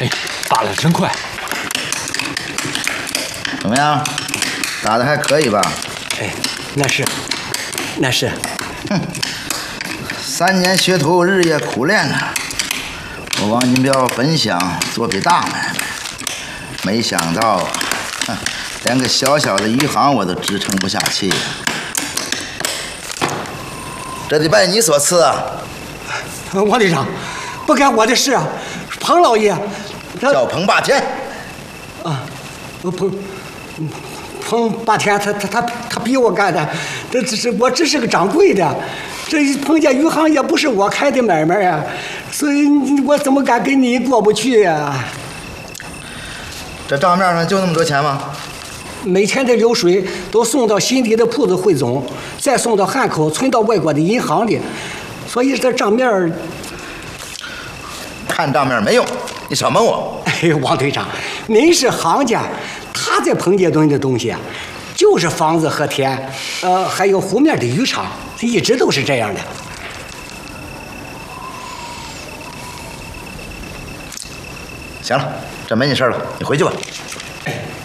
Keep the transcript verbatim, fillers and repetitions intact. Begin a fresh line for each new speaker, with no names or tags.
哎，扒了真快。
怎么样？打的还可以吧？
哎，那是，那是。
哼，三年学徒，日夜苦练啊！我王金彪本想做笔大买卖，没想到啊，哼，连个小小的余杭我都支撑不下去呀、啊！这得拜你所赐啊！
王队长，不干我的事啊！彭老爷，
叫彭霸天。
啊，彭彭霸天，他他他他逼我干的，这只是我只是个掌柜的，这彭家余杭也不是我开的买卖啊，所以我怎么敢跟你过不去呀？
这账面上就那么多钱吗？
每天的流水都送到新底的铺子汇总，再送到汉口存到外国的银行里，所以这账面
看账面没用，你少蒙我。
哎，王队长，您是行家，他在彭家墩的东西啊，就是房子和田，呃，还有湖面的渔场，一直都是这样的。
行了，这没你事了，你回去吧。